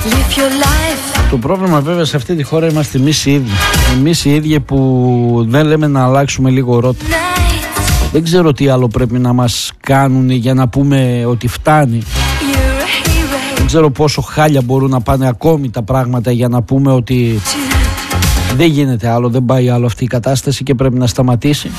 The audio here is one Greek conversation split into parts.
Το πρόβλημα βέβαια σε αυτή τη χώρα είμαστε εμείς οι ίδιοι. Εμείς οι ίδιοι που δεν λέμε να αλλάξουμε λίγο ρότα. Δεν ξέρω τι άλλο πρέπει να μας κάνουν για να πούμε ότι φτάνει. Δεν ξέρω πόσο χάλια μπορούν να πάνε ακόμη τα πράγματα για να πούμε ότι δεν γίνεται άλλο, δεν πάει άλλο αυτή η κατάσταση και πρέπει να σταματήσει.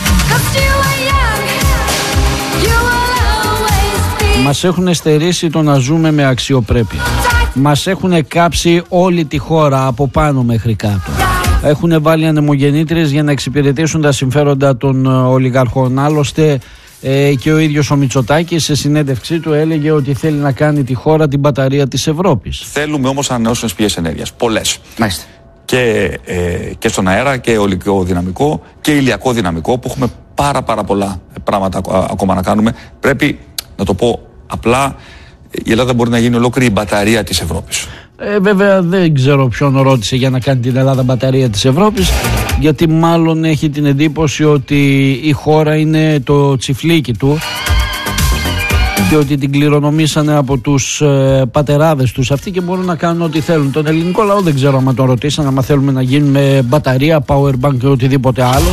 Μας έχουν στερήσει το να ζούμε με αξιοπρέπεια. Μας έχουν κάψει όλη τη χώρα από πάνω μέχρι κάτω. Έχουν βάλει ανεμογεννήτριες για να εξυπηρετήσουν τα συμφέροντα των ολιγαρχών. Άλλωστε και ο ίδιος ο Μητσοτάκης σε συνέντευξή του έλεγε ότι θέλει να κάνει τη χώρα την μπαταρία της Ευρώπης. Θέλουμε όμως ανανεώσιμες πηγές ενέργειας, πολλές. Μάλιστα. Και στον αέρα και ολικό δυναμικό και ηλιακό δυναμικό, που έχουμε πάρα πολλά πράγματα ακόμα να κάνουμε. Πρέπει να το πω απλά, η Ελλάδα μπορεί να γίνει ολόκληρη η μπαταρία της Ευρώπης. Βέβαια δεν ξέρω ποιον ρώτησε για να κάνει την Ελλάδα μπαταρία της Ευρώπης, γιατί μάλλον έχει την εντύπωση ότι η χώρα είναι το τσιφλίκι του και ότι την κληρονομήσανε από τους πατεράδες τους αυτοί και μπορούν να κάνουν ό,τι θέλουν. Τον ελληνικό λαό δεν ξέρω αν τον ρωτήσαν, άμα θέλουμε να γίνουμε μπαταρία, powerbank και οτιδήποτε άλλο.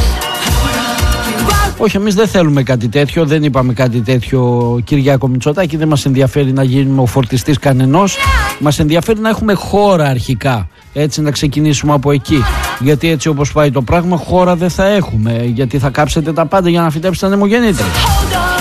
Όχι, εμείς δεν θέλουμε κάτι τέτοιο, δεν είπαμε κάτι τέτοιο, Κυριάκο Μητσοτάκη. Δεν μας ενδιαφέρει να γίνουμε ο φορτιστής κανενός. Μας ενδιαφέρει να έχουμε χώρα αρχικά. Έτσι να ξεκινήσουμε από εκεί. Γιατί έτσι όπως πάει το πράγμα, χώρα δεν θα έχουμε. Γιατί θα κάψετε τα πάντα για να φυτέψετε ανεμογεννήτριες.